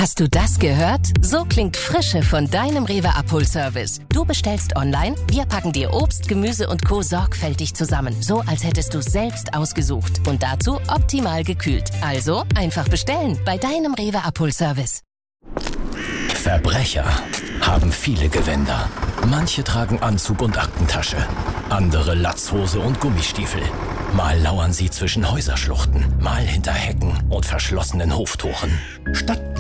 Hast du das gehört? So klingt Frische von deinem Rewe Abholservice. Du bestellst online, wir packen dir Obst, Gemüse und Co. sorgfältig zusammen. So, als hättest du es selbst ausgesucht. Und dazu optimal gekühlt. Also einfach bestellen bei deinem Rewe Abholservice. Verbrecher haben viele Gewänder. Manche tragen Anzug und Aktentasche. Andere Latzhose und Gummistiefel. Mal lauern sie zwischen Häuserschluchten, mal hinter Hecken und verschlossenen Hoftoren. Statt